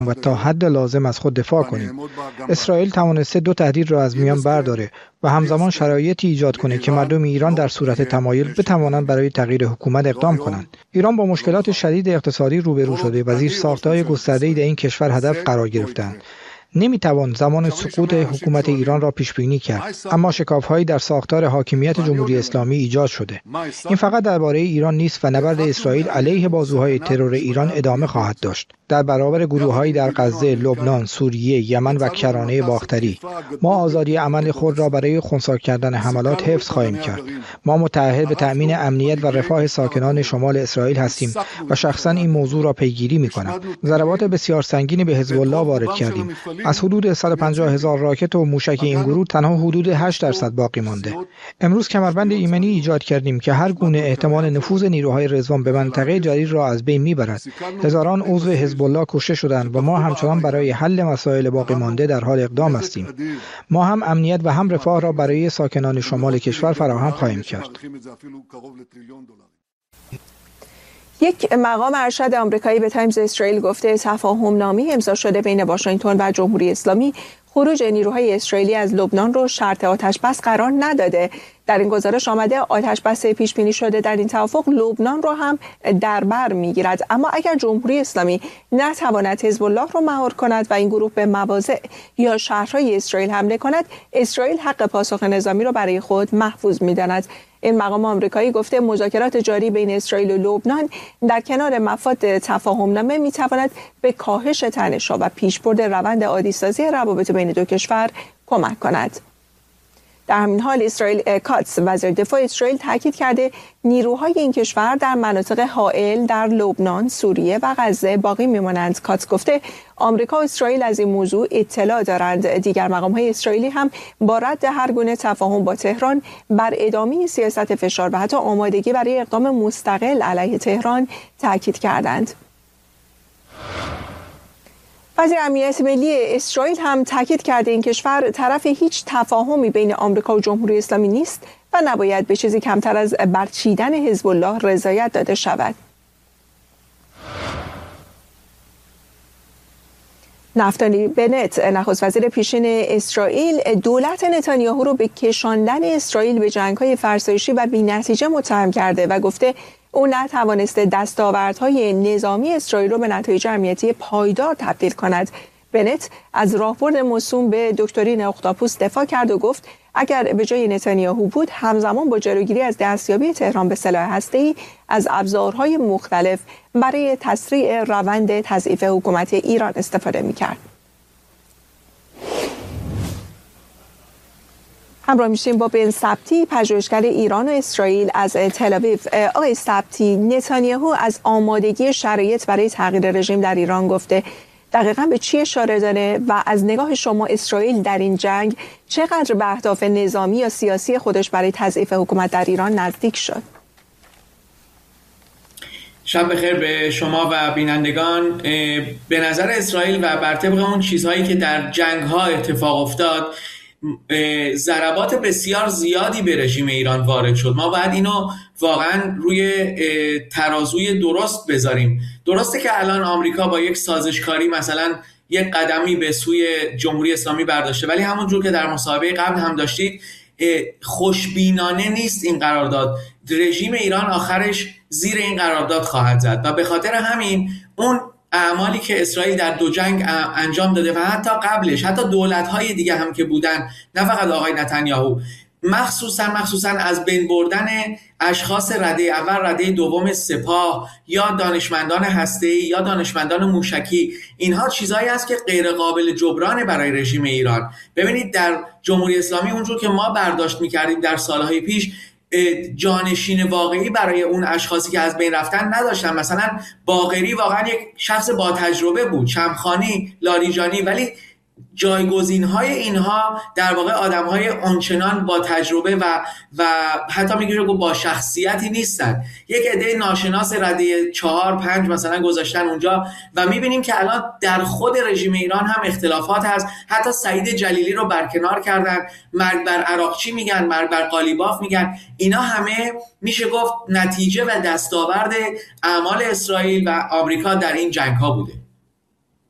و تا حد لازم از خود دفاع کنیم. اسرائیل توانسته دو تهدید را از میان برداره و همزمان شرایطی ایجاد کنه که مردم ایران در صورت تمایل بتوانند برای تغییر حکومت اقدام کنند. ایران با مشکلات شدید اقتصادی روبرو شده و زیرساخت‌های گسترده‌ای در این کشور هدف قرار گرفتند. نمیتوان زمان سقوط حکومت ایران را پیش بینی کرد، اما شکاف‌هایی در ساختار حاکمیت جمهوری اسلامی ایجاد شده. این فقط درباره ایران نیست و نبرد اسرائیل علیه بازوهای ترور ایران ادامه خواهد داشت. در برابر گروه‌هایی در غزه، لبنان، سوریه، یمن و کرانه باختری، ما آزادی عمل خود را برای خنثی کردن حملات حفظ خواهیم کرد. ما متعهد به تأمین امنیت و رفاه ساکنان شمال اسرائیل هستیم و شخصا این موضوع را پیگیری می‌کنم. ضربات بسیار سنگینی به حزب الله وارد کردیم. از حدود 150,000 راکت و موشک این گروه تنها حدود 8% باقی مانده. امروز کمربند ایمنی ایجاد کردیم که هر گونه احتمال نفوذ نیروهای رضوان به منطقه جدید را از بین میبرد. هزاران عضو حزب الله کشته شدند و ما همچنان برای حل مسائل باقی مانده در حال اقدام هستیم. ما هم امنیت و هم رفاه را برای ساکنان شمال کشور فراهم خواهیم کرد. یک مقام ارشد آمریکایی به تایمز اسرائیل گفته تفاهم نامه امضا شده بین واشنگتن و جمهوری اسلامی خروج نیروهای اسرائیلی از لبنان رو شرط آتش‌بس قرار نداده. در این گزارش آمده آتش‌بس پیش بینی شده در این توافق لبنان رو هم در بر میگیرد، اما اگر جمهوری اسلامی نتواند حزب الله رو مهار کند و این گروه به مواضع یا شهرهای اسرائیل حمله کند، اسرائیل حق پاسخ نظامی رو برای خود محفوظ می‌داند. این مقام آمریکایی گفته مذاکرات جاری بین اسرائیل و لبنان در کنار مفاد تفاهمنامه می‌تواند به کاهش تنش‌ها و پیشبرد روند عادی‌سازی روابط بین دو کشور کمک کند. در همین حال اسرائیل کاتس وزیر دفاع اسرائیل تاکید کرده نیروهای این کشور در مناطق حائل در لبنان، سوریه و غزه باقی میمانند. کاتس گفته آمریکا و اسرائیل از این موضوع اطلاع دارند. دیگر مقام‌های اسرائیلی هم با رد هر گونه تفاهم با تهران بر ادامه سیاست فشار و حتی آمادگی برای اقدام مستقل علیه تهران تاکید کردند. وزیر امنیت ملی اسرائیل هم تاکید کرده این کشور طرف هیچ تفاهمی بین آمریکا و جمهوری اسلامی نیست و نباید به چیزی کمتر از برچیدن حزب الله رضایت داده شود. نفتالی بنت نخست وزیر پیشین اسرائیل دولت نتانیاهو رو به کشاندن اسرائیل به جنگ‌های فرسایشی و بی‌نتیجه متهم کرده و گفته او نتوانسته دستاوردهای نظامی اسرائیل رو به نتایج امنیتی پایدار تبدیل کند. بنت از راهبرد موسوم به دکترین اختاپوس دفاع کرد و گفت اگر به جای نتانیاهو بود همزمان با جلوگیری از دستیابی تهران به سلاح هسته‌ای از ابزارهای مختلف برای تسریع روند تضعیف حکومت ایران استفاده می‌کرد. همراه میشیم با بن سبتی پژوهشگر ایران و اسرائیل از تل‌آویو. آقای سبتی، نتانیاهو از آمادگی شرایط برای تغییر رژیم در ایران گفته. دقیقاً به چی اشاره داره و از نگاه شما اسرائیل در این جنگ چقدر به اهداف نظامی یا سیاسی خودش برای تضعیف حکومت در ایران نزدیک شد؟ شب بخیر به شما و بینندگان. به نظر اسرائیل و بر طبق اون چیزهایی که در جنگ‌ها اتفاق افتاد ضربات بسیار زیادی به رژیم ایران وارد شد. ما باید اینو واقعا روی ترازوی درست بذاریم. درسته که الان آمریکا با یک سازشکاری مثلا یک قدمی به سوی جمهوری اسلامی برداشته، ولی همونجور که در مصاحبه قبل هم داشتید خوشبینانه نیست این قرارداد. رژیم ایران آخرش زیر این قرارداد خواهد زد و به خاطر همین اون اعمالی که اسرائیل در دو جنگ انجام داده و حتی قبلش حتی دولت‌های دیگه هم که بودن، نه فقط آقای نتانیاهو، مخصوصا از بین بردن اشخاص رده اول رده دوم سپاه یا دانشمندان هسته‌ای یا دانشمندان موشکی، اینها چیزایی است که غیر قابل جبران برای رژیم ایران. ببینید در جمهوری اسلامی اونجور که ما برداشت می‌کردیم در سالهای پیش جانشین واقعی برای اون اشخاصی که از بین رفتن نداشتن. مثلا باقری واقعا یک شخص با تجربه بود، شمخانی، لاریجانی، ولی جایگزین‌های اینها در واقع آدم‌های آنچنان با تجربه و حتی میگه با شخصیتی نیستن. یک عده ناشناس رده 4-5 مثلا گذاشتن اونجا و میبینیم که الان در خود رژیم ایران هم اختلافات هست. حتی سعید جلیلی رو برکنار کردن، مرگ بر عراقچی میگن، مرگ بر قالیباف میگن. اینا همه میشه گفت نتیجه و دستاورد اعمال اسرائیل و آمریکا در این جنگ‌ها بوده.